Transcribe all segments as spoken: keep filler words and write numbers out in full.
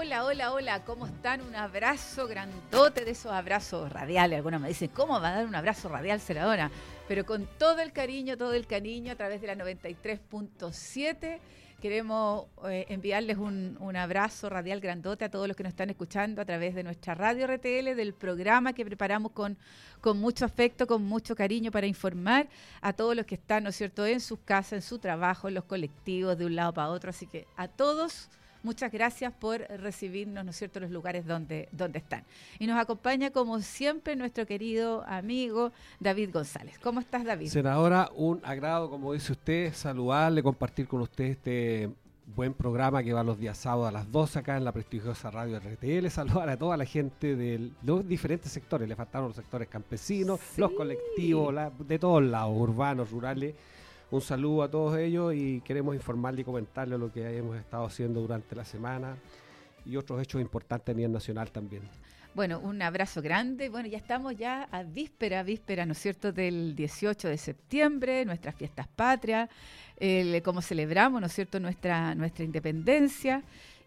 Hola, hola, hola, ¿cómo están? Un abrazo grandote de esos abrazos radiales. Algunos me dicen, ¿cómo va a dar un abrazo radial, senadora? Pero con todo el cariño, todo el cariño a través de la noventa y tres punto siete. Queremos eh, enviarles un, un abrazo radial grandote a todos los que nos están escuchando a través de nuestra radio R T L, del programa que preparamos con, con mucho afecto, con mucho cariño para informar a todos los que están, ¿no es cierto?, en sus casas, en su trabajo, en los colectivos, de un lado para otro. Así que a todos, muchas gracias por recibirnos, ¿no es cierto?, en los lugares donde, donde están. Y nos acompaña, como siempre, nuestro querido amigo David González. ¿Cómo estás, David? Senadora, un agrado, como dice usted, saludarle, compartir con usted este buen programa que va los días sábados a las doce acá en la prestigiosa radio R T L. Saludar a toda la gente de los diferentes sectores. Le faltaron los sectores campesinos, sí, los colectivos, la, de todos lados, urbanos, rurales. Un saludo a todos ellos y queremos informarle y comentarle lo que hemos estado haciendo durante la semana y otros hechos importantes a nivel nacional también. Bueno, un abrazo grande. Bueno, ya estamos ya a víspera, víspera, ¿no es cierto?, del dieciocho de septiembre, nuestras fiestas patrias, el, cómo celebramos, ¿no es cierto?, nuestra, nuestra independencia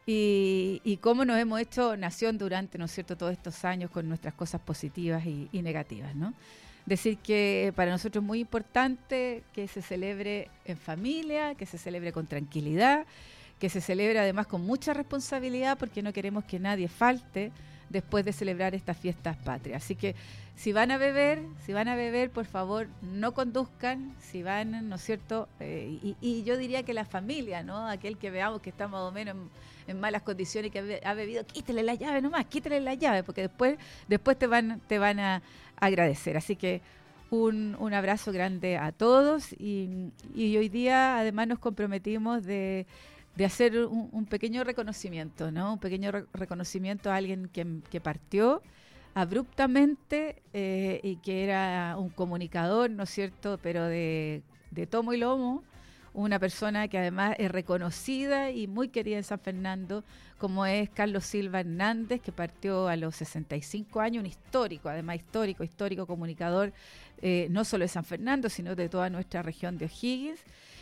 y, y cómo nos hemos hecho nación durante, ¿no es cierto?, todos estos años con nuestras cosas positivas y, y negativas, ¿no? Decir que para nosotros es muy importante que se celebre en familia, que se celebre con tranquilidad, que se celebre además con mucha responsabilidad, porque no queremos que nadie falte después de celebrar estas fiestas patrias. Así que si van a beber, si van a beber, por favor, no conduzcan, si van, ¿no es cierto? Eh, y, y yo diría que la familia, ¿no? Aquel que veamos que está más o menos en, en malas condiciones y que ha bebido, quítele la llave nomás, quítele la llave, porque después, después te van, te van a agradecer. Así que un, un abrazo grande a todos y, y hoy día además nos comprometimos de de hacer un, un pequeño reconocimiento, ¿no? Un pequeño re- reconocimiento a alguien que, que partió abruptamente eh, y que era un comunicador, ¿no es cierto?, pero de, de tomo y lomo, una persona que además es reconocida y muy querida en San Fernando, como es Carlos Silva Hernández, que partió a los sesenta y cinco años, un histórico, además histórico, histórico comunicador, eh, no solo de San Fernando, sino de toda nuestra región de O'Higgins,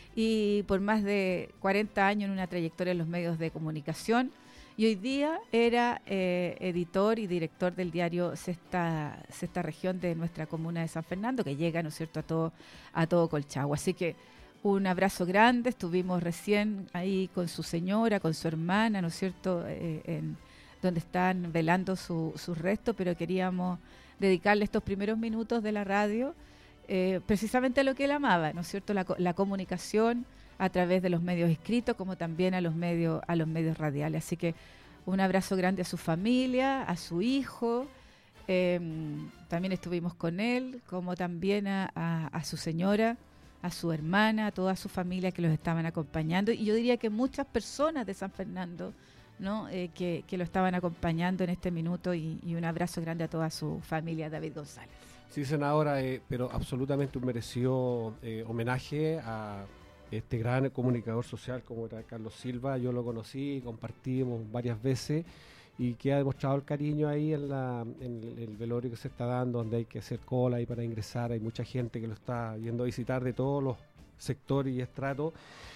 y por más de cuarenta años en una trayectoria en los medios de comunicación, y hoy día era eh, editor y director del diario Sexta, Sexta Región de nuestra comuna de San Fernando, que llega, ¿no es cierto?, a todo, a todo Colchagua. Así que un abrazo grande. Estuvimos recién ahí con su señora, con su hermana, ¿no es cierto?, eh, en, donde están velando su, sus restos, pero queríamos dedicarle estos primeros minutos de la radio Eh, precisamente a lo que él amaba, ¿no es cierto?, la, la comunicación a través de los medios escritos, como también a los medios, a los medios radiales. Así que un abrazo grande a su familia, a su hijo, eh, también estuvimos con él, como también a, a, a su señora, a su hermana, a toda su familia que los estaban acompañando, y yo diría que muchas personas de San Fernando, ¿no?, eh, que, que lo estaban acompañando en este minuto, y, y un abrazo grande a toda su familia, David González. Sí, senadora, eh, pero absolutamente un merecido eh, homenaje a este gran comunicador social como era Carlos Silva. Yo lo conocí, compartimos varias veces y que ha demostrado el cariño ahí en, la, en el, el velorio que se está dando, donde hay que hacer cola ahí para ingresar. Hay mucha gente que lo está yendo a visitar de todos los sectores y estratos.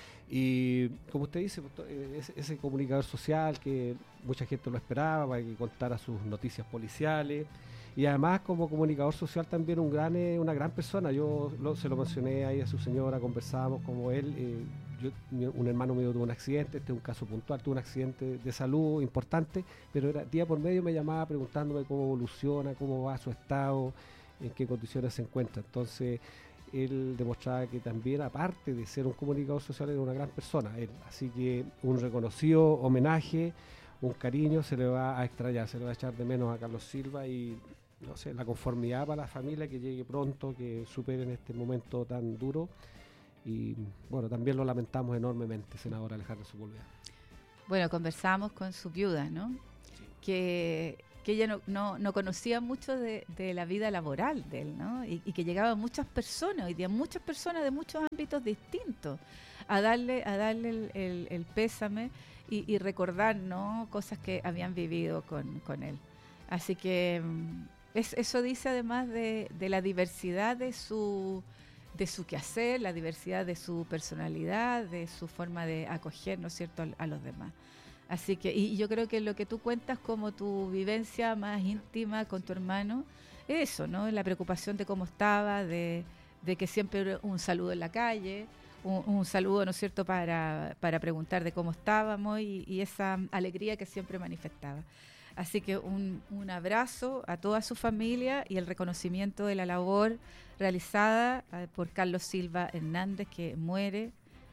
Y como usted dice, ese, ese comunicador social que mucha gente lo esperaba para que contara sus noticias policiales. Y además como comunicador social también un gran, eh, una gran persona. Yo lo, se lo mencioné ahí a su señora, conversábamos como él. Eh, yo, mi, un hermano mío tuvo un accidente, este es un caso puntual, tuvo un accidente de salud importante, pero era, día por medio me llamaba preguntándome cómo evoluciona, cómo va su estado, en qué condiciones se encuentra. Entonces él demostraba que también, aparte de ser un comunicador social, era una gran persona. Él. Así que un reconocido homenaje, un cariño, se le va a extrañar, se le va a echar de menos a Carlos Silva y no sé, la conformidad para la familia, que llegue pronto, que superen este momento tan duro. Y bueno, también lo lamentamos enormemente, senadora Alejandra Sepúlveda. Bueno, conversamos con su viuda, ¿no? Sí. Que, que ella no, no, no conocía mucho de, de la vida laboral de él, ¿no? Y, y que llegaban muchas personas, hoy día muchas personas de muchos ámbitos distintos a darle, a darle el, el, el pésame y, y recordar, ¿no?, cosas que habían vivido con, con él. Así que es, eso dice además de, de la diversidad de su, de su quehacer, la diversidad de su personalidad, de su forma de acoger, ¿no es cierto?, a, a los demás. Así que, y yo creo que lo que tú cuentas como tu vivencia más íntima con tu hermano, es eso, ¿no? La preocupación de cómo estaba, de, de que siempre un saludo en la calle, un, un saludo, ¿no es cierto?, para, para preguntar de cómo estábamos y, y esa alegría que siempre manifestaba. Así que un, un abrazo a toda su familia y el reconocimiento de la labor realizada eh, por Carlos Silva Hernández, que muere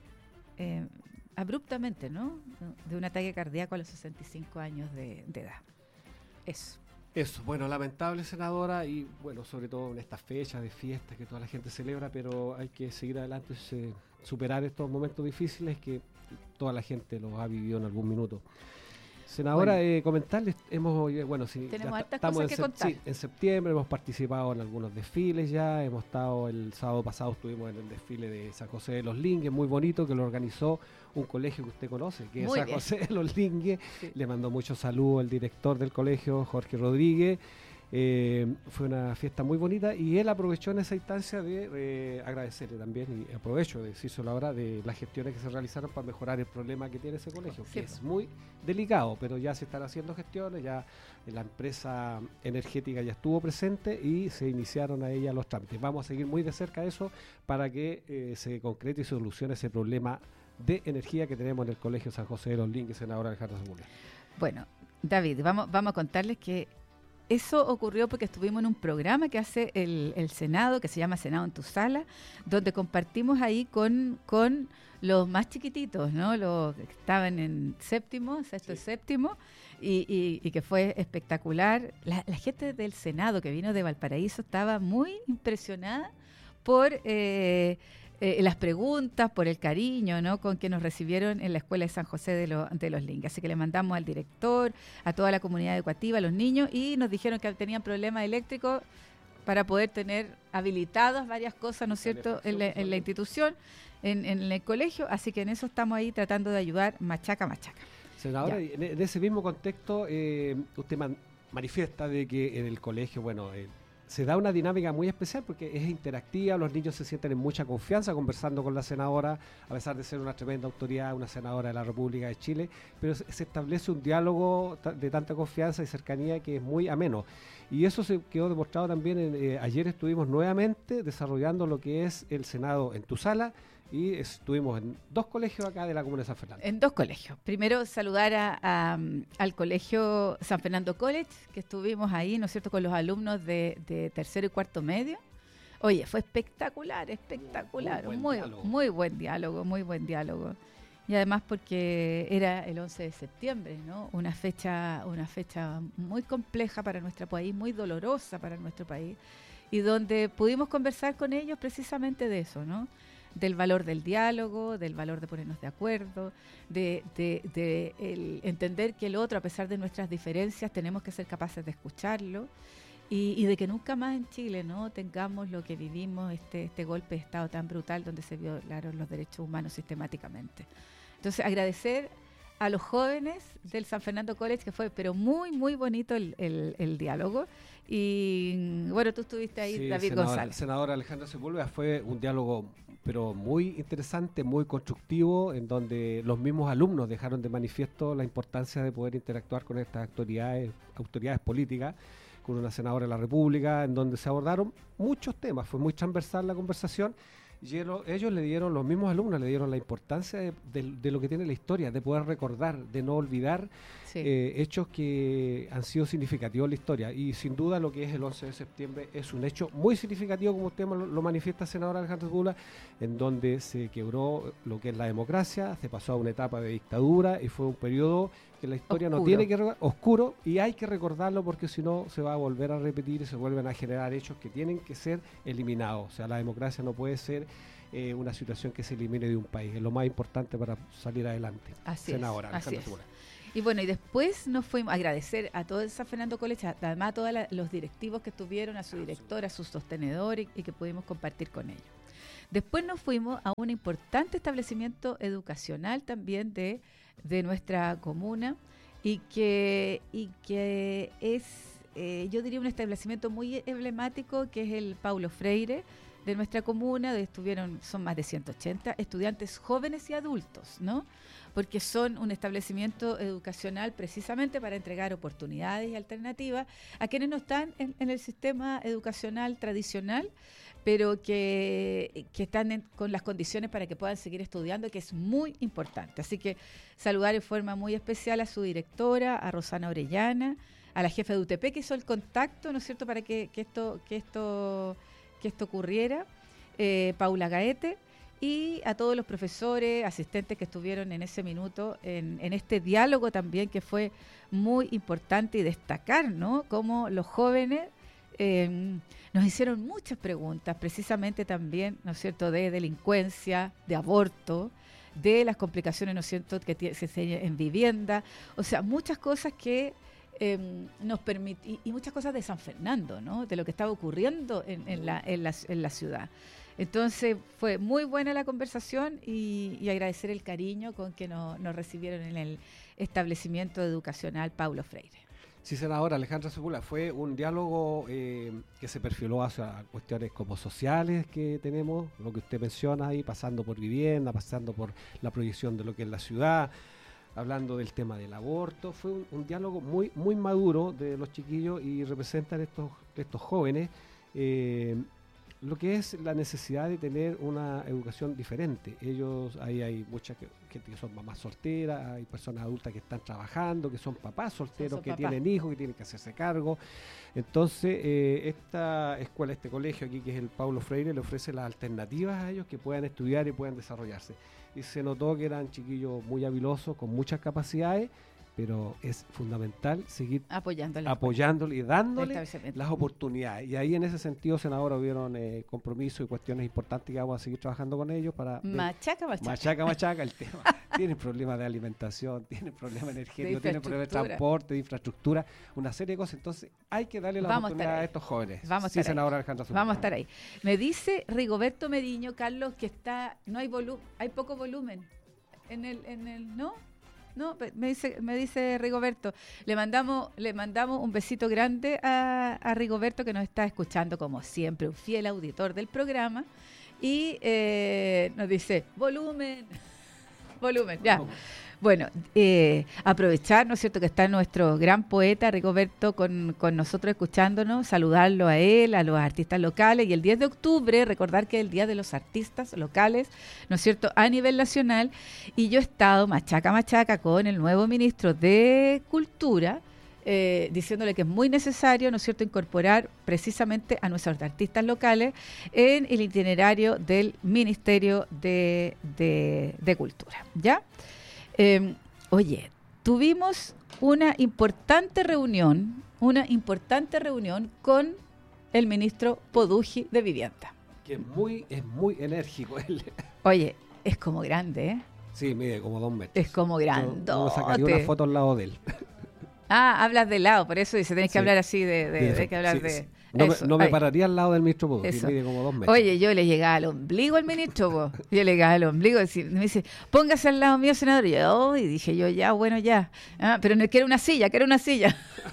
eh, abruptamente, ¿no?, de un ataque cardíaco a los sesenta y cinco años de, de edad. Eso. Eso, bueno, lamentable, senadora, y bueno, sobre todo en estas fechas de fiestas que toda la gente celebra, pero hay que seguir adelante, se, superar estos momentos difíciles que toda la gente los ha vivido en algún minuto. Senadora, bueno, eh, comentarles, hemos, bueno, sí, tenemos hartas estamos cosas en, que contar. Sí, en septiembre hemos participado en algunos desfiles ya, hemos estado, el sábado pasado estuvimos en el desfile de San José de los Lingues, muy bonito, que lo organizó un colegio que usted conoce, que muy es San bien. José de los Lingues. Sí. Le mandó muchos saludos al director del colegio, Jorge Rodríguez. Eh, fue una fiesta muy bonita y él aprovechó en esa instancia de eh, agradecerle también, y aprovecho de decírselo ahora, de las gestiones que se realizaron para mejorar el problema que tiene ese colegio, sí, que es muy delicado, pero ya se están haciendo gestiones, ya la empresa energética ya estuvo presente y se iniciaron a ella los trámites. Vamos a seguir muy de cerca eso para que eh, se concrete y solucione ese problema de energía que tenemos en el colegio San José de los Lingues, senadora Alejandra Sepúlveda. Bueno, David, vamos, vamos a contarles que eso ocurrió porque estuvimos en un programa que hace el, el Senado, que se llama Senado en tu Sala, donde compartimos ahí con, con los más chiquititos, ¿no? Los que estaban en séptimo, sexto y sí. séptimo, y, y, y que fue espectacular. La, la gente del Senado que vino de Valparaíso estaba muy impresionada por eh, eh, las preguntas, por el cariño, ¿no?, con que nos recibieron en la Escuela de San José de, lo, de los Lingues. Así que le mandamos al director, a toda la comunidad educativa, a los niños, y nos dijeron que tenían problemas eléctricos para poder tener habilitadas varias cosas, ¿no es cierto?, en la, en la institución, en, en el colegio. Así que en eso estamos ahí tratando de ayudar machaca, machaca. Senadora, en, en ese mismo contexto, eh, usted man, manifiesta de que en el colegio, bueno, eh, se da una dinámica muy especial porque es interactiva, los niños se sienten en mucha confianza conversando con la senadora, a pesar de ser una tremenda autoridad, una senadora de la República de Chile, pero se, se establece un diálogo de tanta confianza y cercanía que es muy ameno. Y eso se quedó demostrado también, en, eh, ayer estuvimos nuevamente desarrollando lo que es el Senado en tu Sala, y estuvimos en dos colegios acá de la comuna de San Fernando. En dos colegios. Primero saludar a, a, al colegio San Fernando College, que estuvimos ahí, ¿no es cierto?, con los alumnos de, de tercero y cuarto medio. Oye, fue espectacular, espectacular, muy, muy, buen, muy, muy buen diálogo, muy buen diálogo. Y además porque era el once de septiembre, ¿no?, una fecha, una fecha muy compleja para nuestro país, muy dolorosa para nuestro país, y donde pudimos conversar con ellos precisamente de eso, ¿no?, del valor del diálogo, del valor de ponernos de acuerdo, de, de, de el entender que el otro, a pesar de nuestras diferencias, tenemos que ser capaces de escucharlo, y, y de que nunca más en Chile, ¿no?, tengamos lo que vivimos, este, este golpe de Estado tan brutal donde se violaron los derechos humanos sistemáticamente. Entonces, agradecer a los jóvenes del San Fernando College, que fue pero muy, muy bonito el, el, el diálogo. Y bueno, tú estuviste ahí, sí, David senadora, González. Senadora Alejandra Sepúlveda, fue un diálogo pero muy interesante, muy constructivo, en donde los mismos alumnos dejaron de manifiesto la importancia de poder interactuar con estas autoridades, autoridades políticas, con una senadora de la República, en donde se abordaron muchos temas. Fue muy transversal la conversación. Y ellos le dieron, los mismos alumnos le dieron la importancia de, de, de lo que tiene la historia, de poder recordar, de no olvidar sí. eh, hechos que han sido significativos en la historia. Y sin duda lo que es el once de septiembre es un hecho muy significativo, como usted lo, lo manifiesta, senadora Alejandra Sepúlveda, en donde se quebró lo que es la democracia, se pasó a una etapa de dictadura y fue un periodo que la historia oscuro. no tiene que recordar, oscuro, y hay que recordarlo porque si no se va a volver a repetir y se vuelven a generar hechos que tienen que ser eliminados. O sea, la democracia no puede ser eh, una situación que se elimine de un país, es lo más importante para salir adelante. Así Senadora, es, así es. Y bueno, y después nos fuimos a agradecer a todo el San Fernando College, además a todos la, los directivos que estuvieron, a su director, a sus sostenedores, y, y que pudimos compartir con ellos. Después nos fuimos a un importante establecimiento educacional también de, de nuestra comuna, y que, y que es, eh, yo diría, un establecimiento muy emblemático, que es el Paulo Freire, de nuestra comuna, de estuvieron, son más de ciento ochenta estudiantes jóvenes y adultos, ¿no? Porque son un establecimiento educacional precisamente para entregar oportunidades y alternativas a quienes no están en, en el sistema educacional tradicional, pero que, que están en, con las condiciones para que puedan seguir estudiando, que es muy importante. Así que saludar en forma muy especial a su directora, a Rosana Orellana, a la jefa de U T P que hizo el contacto, ¿no es cierto?, para que, que, esto, que, esto, que esto ocurriera, eh, Paula Gaete, y a todos los profesores, asistentes que estuvieron en ese minuto, en, en este diálogo también que fue muy importante, y destacar, ¿no?, cómo los jóvenes eh, nos hicieron muchas preguntas, precisamente también, ¿no es cierto?, de delincuencia, de aborto, de las complicaciones, ¿no es cierto?, que t- se tienen en vivienda, o sea, muchas cosas que eh, nos permit- y, y muchas cosas de San Fernando, ¿no?, de lo que estaba ocurriendo en, en, la, en, la, en la ciudad. Entonces fue muy buena la conversación y, y agradecer el cariño con que no, nos recibieron en el establecimiento educacional Paulo Freire. Sí, senadora Alejandra Sepúlveda, fue un diálogo eh, que se perfiló hacia cuestiones como sociales que tenemos, lo que usted menciona ahí, pasando por vivienda, pasando por la proyección de lo que es la ciudad, hablando del tema del aborto. Fue un, un diálogo muy muy maduro de los chiquillos y representan estos, estos jóvenes eh, lo que es la necesidad de tener una educación diferente. Ellos, ahí hay mucha que, gente que son mamás solteras, hay personas adultas que están trabajando, que son papás solteros, son que papá. tienen hijos, que tienen que hacerse cargo. Entonces, eh, esta escuela, este colegio aquí, que es el Paulo Freire, le ofrece las alternativas a ellos que puedan estudiar y puedan desarrollarse. Y se notó que eran chiquillos muy habilosos, con muchas capacidades, pero es fundamental seguir apoyándole, apoyándole y dándole las oportunidades. Y ahí en ese sentido, senadora, hubieron eh, compromisos y cuestiones importantes que vamos a seguir trabajando con ellos para... Machaca, machaca. Machaca, machaca el tema. Tienen problemas de alimentación, tienen problemas energéticos, tienen problemas de transporte, de infraestructura, una serie de cosas. Entonces hay que darle la vamos oportunidad a, a estos jóvenes. Vamos sí, a senadora Alejandra Sepúlveda. Vamos a estar ahí. Me dice Rigoberto Meriño, Carlos, que está no hay volumen, hay poco volumen en el, en el, ¿no? No, me dice, me dice Rigoberto. Le mandamos, le mandamos un besito grande a, a Rigoberto, que nos está escuchando como siempre, un fiel auditor del programa, y eh, nos dice volumen, volumen, ya. Bueno, eh, aprovechar, ¿no es cierto?, que está nuestro gran poeta Rigoberto con, con nosotros escuchándonos, saludarlo a él, a los artistas locales, y el diez de octubre, recordar que es el Día de los Artistas Locales, ¿no es cierto?, a nivel nacional, y yo he estado machaca machaca con el nuevo ministro de Cultura, eh, diciéndole que es muy necesario, ¿no es cierto?, incorporar precisamente a nuestros artistas locales en el itinerario del Ministerio de, de, de Cultura, ¿ya? Eh, oye, tuvimos una importante reunión, una importante reunión con el ministro Podugi de Vivienda. Que es muy, es muy enérgico él. Oye, es como grande, ¿eh? Sí, mide como dos metros. Es como grande. Yo, yo sacaría una foto al lado de él. Ah, hablas de lado, por eso dice, tenés que sí. hablar así de, de, de, de que hablar sí, de... Sí. No, me, no me pararía al lado del ministro Podugi, mide como dos metros. Oye, yo le llegaba al ombligo al ministro, po. Yo le llegaba al ombligo y me dice, póngase al lado mío, senador. Y yo, oh, y dije yo, ya, bueno, ya. Ah, pero no quiero una silla, quiero una silla.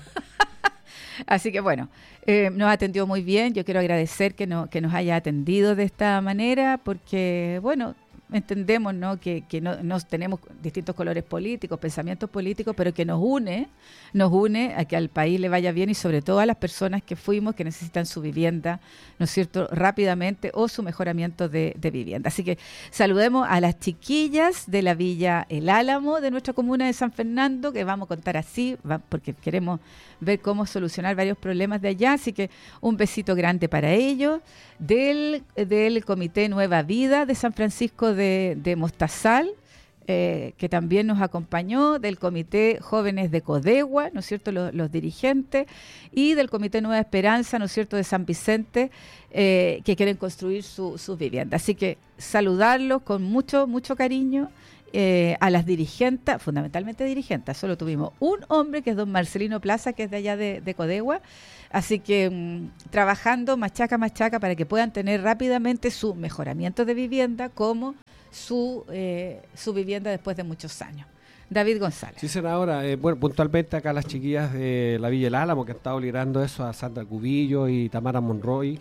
Así que bueno, eh, nos atendió muy bien. Yo quiero agradecer que, no, que nos haya atendido de esta manera, porque, bueno, entendemos, ¿no?, que, que no, nos tenemos distintos colores políticos, pensamientos políticos, pero que nos une, nos une a que al país le vaya bien, y sobre todo a las personas que fuimos, que necesitan su vivienda, ¿no es cierto?, rápidamente, o su mejoramiento de, de vivienda. Así que saludemos a las chiquillas de la Villa El Álamo, de nuestra comuna de San Fernando, que vamos a contar así, va, porque queremos ver cómo solucionar varios problemas de allá. Así que un besito grande para ellos. Del, del Comité Nueva Vida de San Francisco de, de Mostazal, eh, que también nos acompañó, del Comité Jóvenes de Codegua, ¿no es cierto?, los, los dirigentes, y del Comité Nueva Esperanza, ¿no es cierto?, de San Vicente, eh, que quieren construir sus su viviendas. Así que saludarlos con mucho, mucho cariño. Eh, a las dirigentes, fundamentalmente dirigentes, solo tuvimos un hombre, que es don Marcelino Plaza, que es de allá de, de Codegua, así que mmm, trabajando machaca machaca para que puedan tener rápidamente su mejoramiento de vivienda, como su, eh, su vivienda después de muchos años. David González. Sí, senadora, eh, bueno, puntualmente acá las chiquillas de la Villa El Álamo, que han estado liderando eso, a Sandra Cubillo y Tamara Monroy,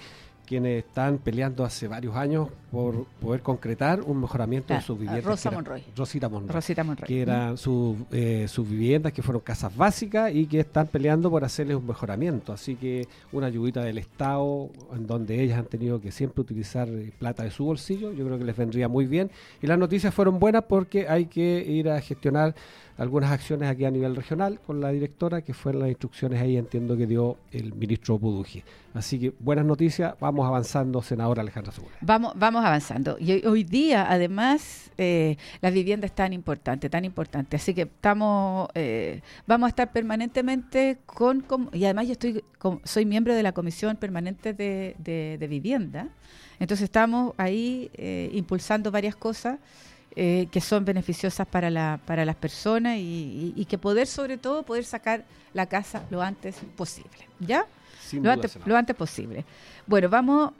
quienes están peleando hace varios años por poder concretar un mejoramiento claro, de sus viviendas. Rosa era, Monroy. Rosita Monroy. Rosita Monroy. Que eran sus, eh, sus viviendas, que fueron casas básicas y que están peleando por hacerles un mejoramiento. Así que una ayudita del Estado, en donde ellas han tenido que siempre utilizar eh, plata de su bolsillo, yo creo que les vendría muy bien. Y las noticias fueron buenas porque hay que ir a gestionar algunas acciones aquí a nivel regional con la directora, que fueron las instrucciones ahí, entiendo que dio el ministro Buduje. Así que buenas noticias, vamos avanzando, senadora Alejandra Segura. Vamos, vamos avanzando. Y hoy, hoy día, además, eh, la vivienda es tan importante, tan importante. Así que estamos, eh, vamos a estar permanentemente con, con y además yo estoy, con, soy miembro de la Comisión Permanente de, de, de Vivienda. Entonces estamos ahí eh, impulsando varias cosas Eh, que son beneficiosas para la para las personas y, y, y que poder, sobre todo, poder sacar la casa lo antes posible, ¿ya? Sin lo, duda, antes, lo antes posible. Bueno, vamos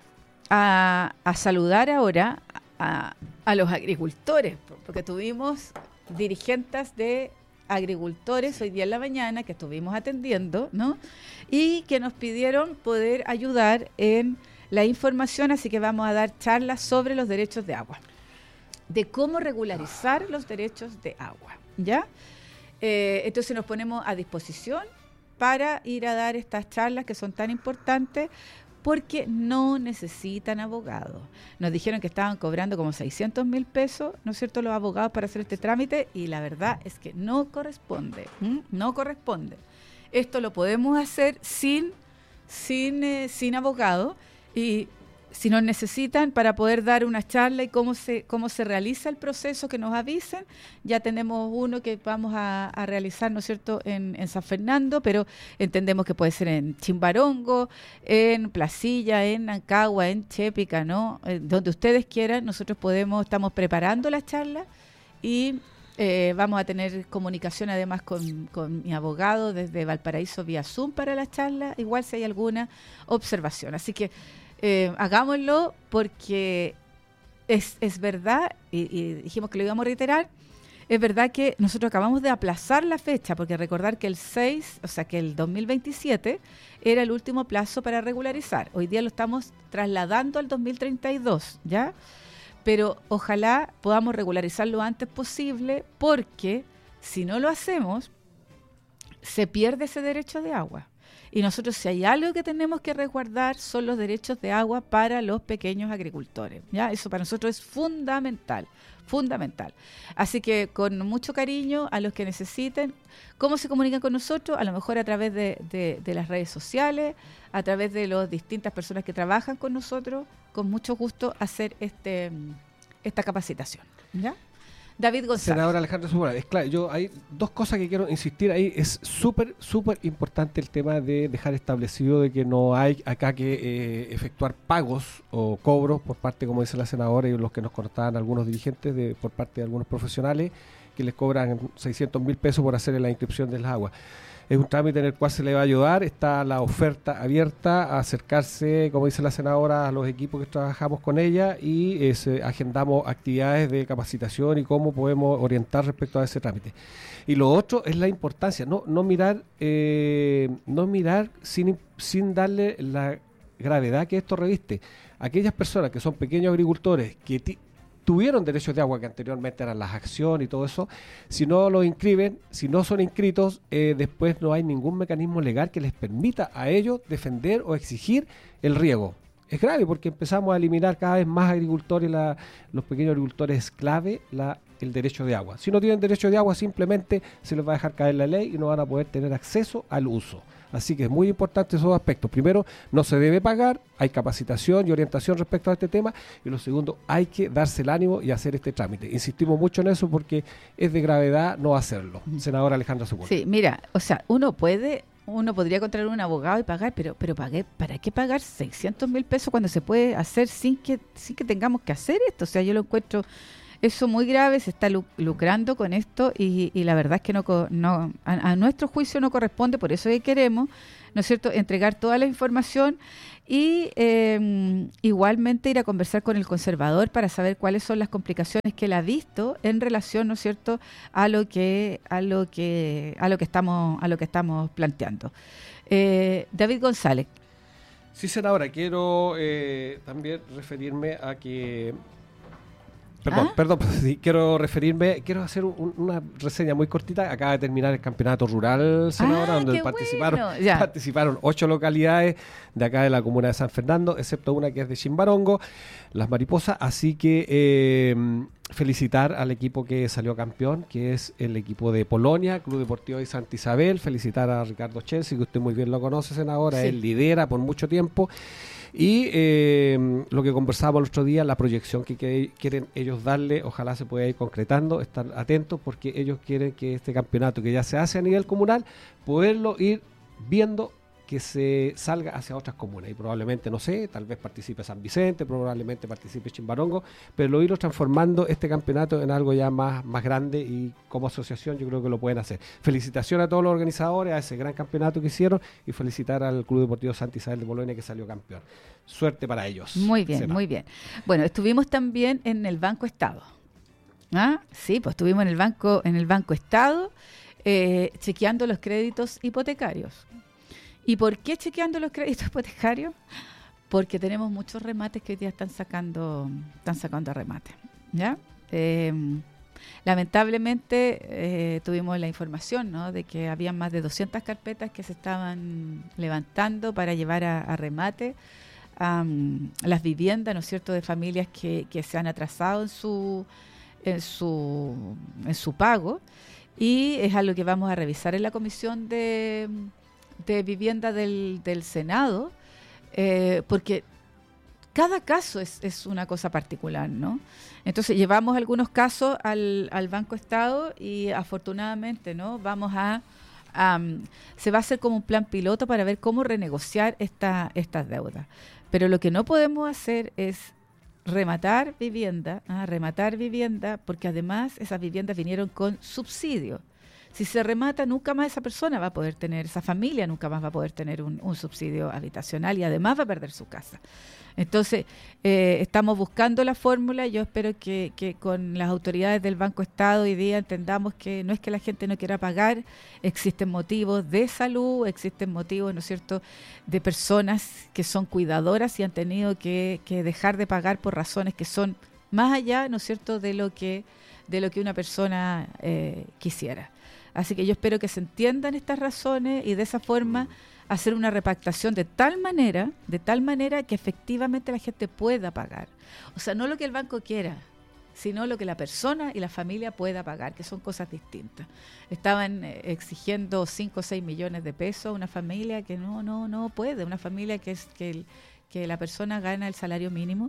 a, a saludar ahora a, a los agricultores, porque tuvimos dirigentes de agricultores hoy día en la mañana que estuvimos atendiendo, ¿no? Y que nos pidieron poder ayudar en la información, así que vamos a dar charlas sobre los derechos de agua, de cómo regularizar los derechos de agua, ¿ya? Eh, entonces nos ponemos a disposición para ir a dar estas charlas que son tan importantes porque no necesitan abogados. Nos dijeron que estaban cobrando como seiscientos mil pesos, ¿no es cierto?, los abogados para hacer este trámite, y la verdad es que no corresponde, ¿m? no corresponde. Esto lo podemos hacer sin, sin, eh, sin abogado, y si nos necesitan para poder dar una charla y cómo se cómo se realiza el proceso, que nos avisen. Ya tenemos uno que vamos a, a realizar, ¿no es cierto?, en, en San Fernando, pero entendemos que puede ser en Chimbarongo, en Placilla, en Ancagua, en Chépica, ¿no? Eh, donde ustedes quieran. Nosotros podemos, estamos preparando la charla y eh, vamos a tener comunicación además con, con mi abogado desde Valparaíso vía Zoom para la charla, igual si hay alguna observación. Así que Eh, hagámoslo porque es, es verdad, y, y dijimos que lo íbamos a reiterar, es verdad que nosotros acabamos de aplazar la fecha, porque recordar que el seis, o sea que el dos mil veintisiete era el último plazo para regularizar. Hoy día lo estamos trasladando al dos mil treinta y dos, ¿ya? Pero ojalá podamos regularizar lo antes posible, porque si no lo hacemos, se pierde ese derecho de agua. Y nosotros, si hay algo que tenemos que resguardar, son los derechos de agua para los pequeños agricultores, ¿ya? Eso para nosotros es fundamental, fundamental. Así que con mucho cariño a los que necesiten. ¿Cómo se comunican con nosotros? A lo mejor a través de, de, de las redes sociales, a través de las distintas personas que trabajan con nosotros. Con mucho gusto hacer este esta capacitación, ¿ya? David González. Senadora Alejandra Segura, es claro, yo hay dos cosas que quiero insistir ahí. Es súper, súper importante el tema de dejar establecido de que no hay acá que eh, efectuar pagos o cobros por parte, como dice la senadora, y los que nos contaban algunos dirigentes, de por parte de algunos profesionales, que les cobran seiscientos mil pesos por hacer la inscripción del agua. Es un trámite en el cual se le va a ayudar, está la oferta abierta a acercarse, como dice la senadora, a los equipos que trabajamos con ella, y eh, se, agendamos actividades de capacitación y cómo podemos orientar respecto a ese trámite. Y lo otro es la importancia, no, no mirar, eh, no mirar sin, sin darle la gravedad que esto reviste. Aquellas personas que son pequeños agricultores que ti, tuvieron derechos de agua, que anteriormente eran las acciones y todo eso, si no los inscriben, si no son inscritos, eh, después no hay ningún mecanismo legal que les permita a ellos defender o exigir el riego. Es grave porque empezamos a eliminar cada vez más agricultores, la, los pequeños agricultores es clave la, el derecho de agua. Si no tienen derecho de agua, simplemente se les va a dejar caer la ley y no van a poder tener acceso al uso. Así que es muy importante esos aspectos. Primero, no se debe pagar, hay capacitación y orientación respecto a este tema. Y lo segundo, hay que darse el ánimo y hacer este trámite. Insistimos mucho en eso porque es de gravedad no hacerlo. Senadora Alejandra Segura. Sí, mira, o sea, uno puede, uno podría contratar un abogado y pagar, pero pero pagué, ¿para qué pagar seiscientos mil pesos cuando se puede hacer sin que, sin que tengamos que hacer esto? O sea, yo lo encuentro eso muy grave, se está lucrando con esto y, y la verdad es que no, no a, a nuestro juicio no corresponde, por eso que queremos, ¿no es cierto?, entregar toda la información y eh, igualmente ir a conversar con el conservador para saber cuáles son las complicaciones que él ha visto en relación, ¿no es cierto?, a lo que a lo que a lo que estamos a lo que estamos planteando. Eh, David González. Sí, senadora, quiero eh, también referirme a que... Perdón, ¿Ah? perdón, sí, quiero referirme, quiero hacer un, una reseña muy cortita. Acaba de terminar el campeonato rural, senadora, Ah, donde qué participaron, bueno. Ya. participaron ocho localidades de acá de la comuna de San Fernando, excepto una que es de Chimbarongo, Las Mariposas. Así que eh, felicitar al equipo que salió campeón, que es el equipo de Polonia, Club Deportivo de Santa Isabel. Felicitar a Ricardo Chelsea, que usted muy bien lo conoce, senadora, Sí. él lidera por mucho tiempo. Y eh, lo que conversábamos el otro día, la proyección que, que quieren ellos darle, ojalá se pueda ir concretando, estar atentos porque ellos quieren que este campeonato que ya se hace a nivel comunal, poderlo ir viendo que se salga hacia otras comunas y probablemente, no sé, tal vez participe San Vicente, probablemente participe Chimbarongo, pero lo irlo transformando este campeonato en algo ya más, más grande y como asociación yo creo que lo pueden hacer. Felicitaciones a todos los organizadores, a ese gran campeonato que hicieron y felicitar al Club Deportivo Santa Isabel de Polonia que salió campeón. Suerte para ellos. Muy bien, Será. muy bien. Bueno, estuvimos también en el Banco Estado. ¿Ah? Sí, pues estuvimos en el Banco, en el Banco Estado eh, chequeando los créditos hipotecarios. ¿Y por qué chequeando los créditos hipotecarios? Porque tenemos muchos remates que hoy día están sacando, están sacando remate. ¿Ya? Eh, lamentablemente eh, tuvimos la información, ¿no?, de que había más de doscientas carpetas que se estaban levantando para llevar a, a remate um, las viviendas, ¿no es cierto?, de familias que, que se han atrasado en su, en su, en su pago, y es algo que vamos a revisar en la comisión de de vivienda del, del Senado, eh, porque cada caso es, es una cosa particular, ¿no? Entonces llevamos algunos casos al, al Banco Estado y afortunadamente, ¿no?, vamos a, a se va a hacer como un plan piloto para ver cómo renegociar esta, estas deudas. Pero lo que no podemos hacer es rematar vivienda, ¿ah? rematar vivienda, porque además esas viviendas vinieron con subsidio. Si se remata, nunca más esa persona va a poder tener, esa familia nunca más va a poder tener un, un subsidio habitacional y además va a perder su casa. Entonces, eh, estamos buscando la fórmula. Yo espero que, que con las autoridades del Banco Estado hoy día entendamos que no es que la gente no quiera pagar, existen motivos de salud, existen motivos, ¿no es cierto?, de personas que son cuidadoras y han tenido que, que dejar de pagar por razones que son más allá, ¿no es cierto?, de lo que, de lo que una persona eh, quisiera. Así que yo espero que se entiendan estas razones y de esa forma hacer una repactación de tal manera, de tal manera que efectivamente la gente pueda pagar. O sea, no lo que el banco quiera, sino lo que la persona y la familia pueda pagar, que son cosas distintas. Estaban eh, exigiendo cinco o seis millones de pesos a una familia que no, no, no puede, una familia que es que, el, que la persona gana el salario mínimo.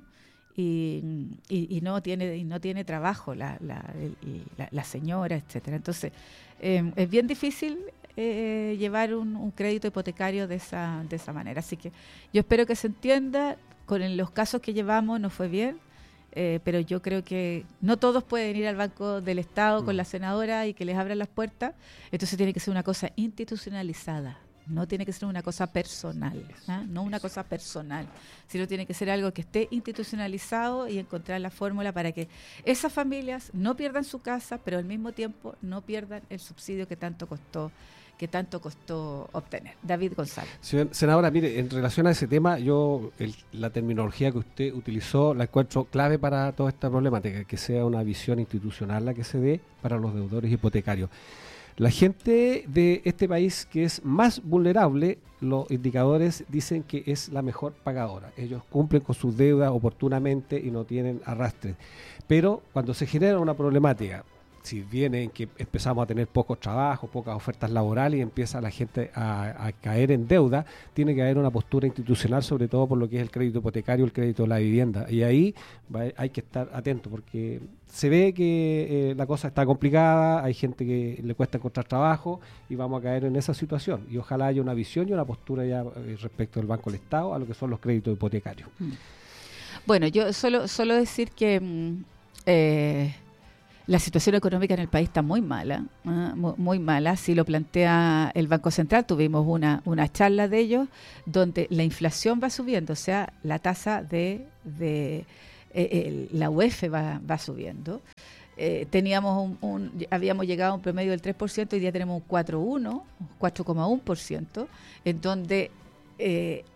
Y, y, y no tiene y no tiene trabajo la, la, el, la, la señora, etcétera. Entonces eh, es bien difícil eh, llevar un, un crédito hipotecario de esa de esa manera. Así que yo espero que se entienda. Con los casos que llevamos no fue bien, eh, pero yo creo que no todos pueden ir al Banco del Estado mm. con la senadora y que les abran las puertas. Entonces tiene que ser una cosa institucionalizada. No tiene que ser una cosa personal, ¿eh? no una cosa personal, sino tiene que ser algo que esté institucionalizado y encontrar la fórmula para que esas familias no pierdan su casa, pero al mismo tiempo no pierdan el subsidio que tanto costó que tanto costó obtener. David González. Senadora, mire, en relación a ese tema, yo el, la terminología que usted utilizó la encuentro clave para toda esta problemática, que sea una visión institucional la que se dé para los deudores hipotecarios. La gente de este país que es más vulnerable, los indicadores dicen que es la mejor pagadora. Ellos cumplen con sus deudas oportunamente y no tienen arrastre. Pero cuando se genera una problemática, si viene en que empezamos a tener pocos trabajos, pocas ofertas laborales y empieza la gente a, a caer en deuda, tiene que haber una postura institucional, sobre todo por lo que es el crédito hipotecario, el crédito de la vivienda. Y ahí va, hay que estar atento porque se ve que eh, la cosa está complicada, hay gente que le cuesta encontrar trabajo y vamos a caer en esa situación. Y ojalá haya una visión y una postura ya eh, respecto del Banco del Estado a lo que son los créditos hipotecarios. Bueno, yo solo, solo decir que... Eh, la situación económica en el país está muy mala, ¿eh? muy, muy mala. Así lo plantea el Banco Central. Tuvimos una, una charla de ellos donde la inflación va subiendo, o sea, la tasa de, de eh, el, la U E F va, va subiendo. Eh, teníamos un, un, habíamos llegado a un promedio del tres por ciento, hoy día tenemos un cuatro coma uno por ciento, cuatro coma uno por ciento, en donde eh,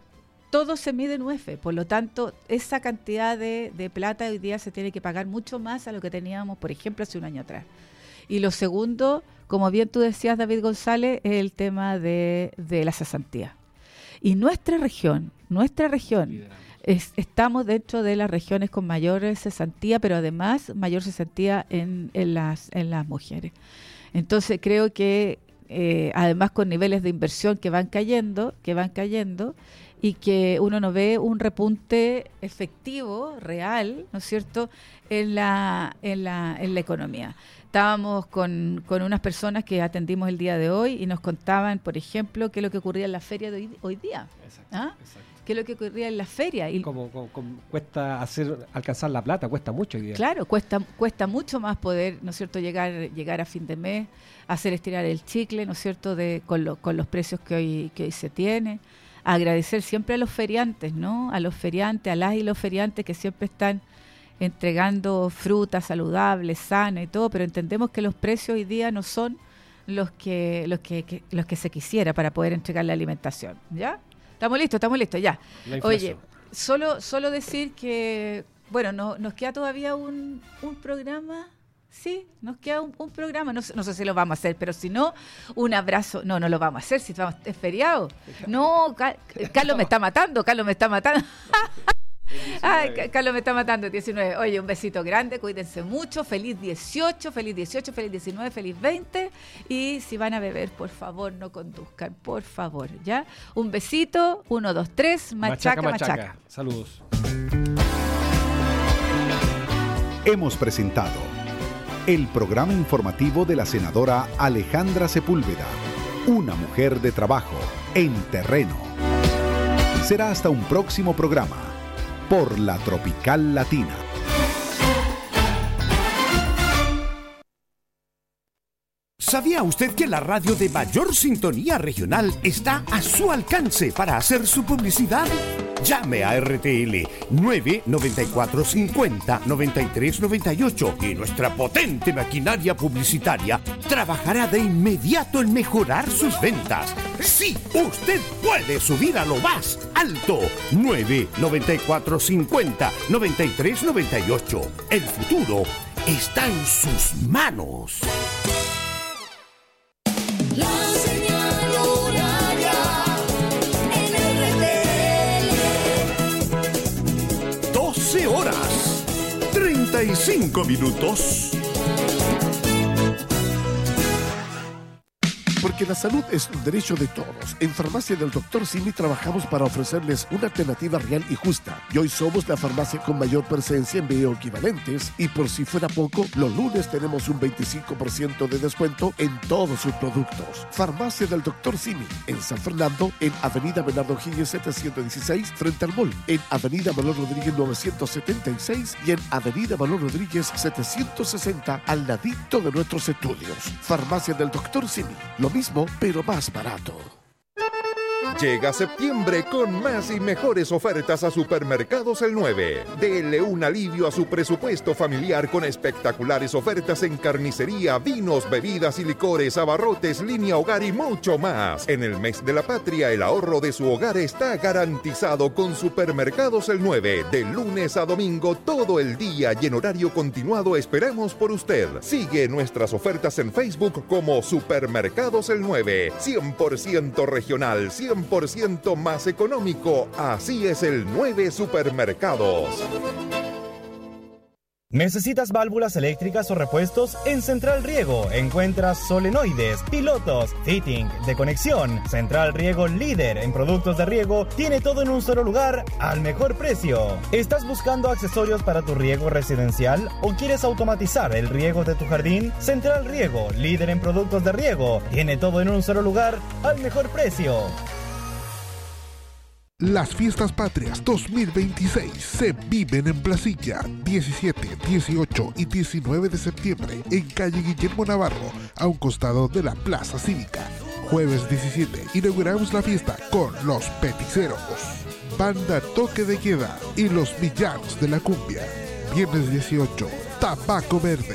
todo se mide en U F, por lo tanto, esa cantidad de, de plata hoy día se tiene que pagar mucho más a lo que teníamos, por ejemplo, hace un año atrás. Y lo segundo, como bien tú decías, David González, es el tema de, de la cesantía. Y nuestra región, nuestra región, es, estamos dentro de las regiones con mayor cesantía, pero además mayor cesantía en, en, las, en las mujeres. Entonces creo que eh, además con niveles de inversión que van cayendo, que van cayendo, y que uno no ve un repunte efectivo, real, ¿no es cierto?, en la, en la, en la economía. Estábamos con, con unas personas que atendimos el día de hoy y nos contaban, por ejemplo, qué es lo que ocurría en la feria de hoy, hoy día. Exacto, ¿Ah? exacto. ¿Qué es lo que ocurría en la feria? Y como, como, como cuesta hacer alcanzar la plata, cuesta mucho hoy día. Claro, cuesta cuesta mucho más poder, ¿no es cierto?, llegar llegar a fin de mes, hacer estirar el chicle, ¿no es cierto?, de con, lo, con los precios que hoy que hoy se tiene. Agradecer siempre a los feriantes, ¿no? A los feriantes, a las y los feriantes que siempre están entregando frutas saludables, sanas y todo, pero entendemos que los precios hoy día no son los que los que, que los que se quisiera para poder entregar la alimentación, ¿ya? Estamos listos, estamos listos, ya. Oye, solo solo decir que, bueno, no, nos queda todavía un, un programa. Sí, nos queda un, un programa, no, no sé si lo vamos a hacer, pero si no, un abrazo. No, no lo vamos a hacer, si vamos, es feriado. No, Car- Carlos me está matando, Carlos me está matando. Ay, Carlos me está matando, diecinueve. Oye, un besito grande, cuídense mucho, feliz dieciocho, feliz dieciocho, feliz diecinueve, feliz veinte. Y si van a beber, por favor, no conduzcan, por favor, ¿ya? Un besito, uno, dos, tres, machaca, machaca. machaca. machaca. Saludos. Hemos presentado el programa informativo de la senadora Alejandra Sepúlveda, una mujer de trabajo en terreno. Será hasta un próximo programa por la Tropical Latina. ¿Sabía usted que la radio de mayor sintonía regional está a su alcance para hacer su publicidad? Llame a R T L nueve noventa y cuatro cincuenta noventa y tres noventa y ocho y nuestra potente maquinaria publicitaria trabajará de inmediato en mejorar sus ventas. Sí, usted puede subir a lo más alto. nueve noventa y cuatro cincuenta noventa y tres noventa y ocho. El futuro está en sus manos. La señal horaria en R T L. doce horas, treinta y cinco minutos. Porque la salud es un derecho de todos. En Farmacia del doctor Simi trabajamos para ofrecerles una alternativa real y justa. Y hoy somos la farmacia con mayor presencia en bioequivalentes. Y por si fuera poco, los lunes tenemos un veinticinco por ciento de descuento en todos sus productos. Farmacia del doctor Simi, en San Fernando, en Avenida Bernardo O'Higgins setecientos dieciséis, frente al mall. En Avenida Manuel Rodríguez novecientos setenta y seis y en Avenida Manuel Rodríguez setecientos sesenta, al ladito de nuestros estudios. Farmacia del doctor Simi. Lo mismo, pero más barato. Llega septiembre con más y mejores ofertas a Supermercados El nueve. Dele un alivio a su presupuesto familiar con espectaculares ofertas en carnicería, vinos, bebidas y licores, abarrotes, línea hogar y mucho más. En el mes de la patria, el ahorro de su hogar está garantizado con Supermercados El nueve. De lunes a domingo, todo el día y en horario continuado esperamos por usted. Sigue nuestras ofertas en Facebook como Supermercados El nueve. cien por ciento regional, cien por ciento más económico. Así es el nueve Supermercados. ¿Necesitas válvulas eléctricas o repuestos? En Central Riego encuentras solenoides, pilotos, fitting, de conexión. Central Riego, líder en productos de riego, tiene todo en un solo lugar al mejor precio. ¿Estás buscando accesorios para tu riego residencial o quieres automatizar el riego de tu jardín? Central Riego, líder en productos de riego, tiene todo en un solo lugar al mejor precio. Las Fiestas Patrias dos mil veintiséis se viven en Placilla, diecisiete, dieciocho y diecinueve de septiembre, en calle Guillermo Navarro, a un costado de la Plaza Cívica. Jueves diecisiete, inauguramos la fiesta con Los Peticeros, Banda Toque de Queda y Los Villanos de la Cumbia. Viernes dieciocho, Tabaco Verde,